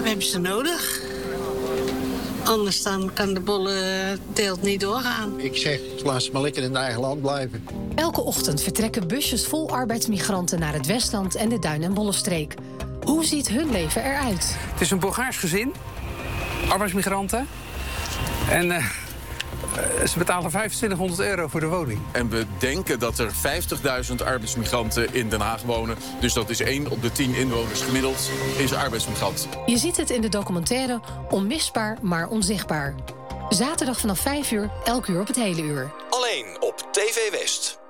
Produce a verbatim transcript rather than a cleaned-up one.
we hebben ze nodig. Anders dan kan de bolle teelt niet doorgaan. Ik zeg, laat ze maar lekker in het eigen land blijven. Elke ochtend vertrekken busjes vol arbeidsmigranten naar het Westland en de Duin- en Bollenstreek. Hoe ziet hun leven eruit? Het is een Bulgaars gezin, arbeidsmigranten. En uh, ze betalen vijfentwintighonderd euro voor de woning. En we denken dat er vijftigduizend arbeidsmigranten in Den Haag wonen. Dus dat is één op de tien inwoners gemiddeld is arbeidsmigrant. Je ziet het in de documentaire Onmisbaar, maar onzichtbaar. Zaterdag vanaf vijf uur, elk uur op het hele uur. Alleen op T V West.